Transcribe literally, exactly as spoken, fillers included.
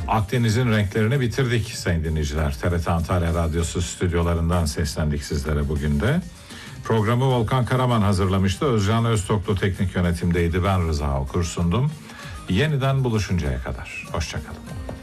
Akdeniz'in renklerini bitirdik sayın dinleyiciler. T R T Antalya Radyosu stüdyolarından seslendik sizlere bugün de. Programı Volkan Karaman hazırlamıştı. Özcan Öztoklu teknik yönetimdeydi. Ben Rıza Okur sundum. Yeniden buluşuncaya kadar. Hoşça kalın.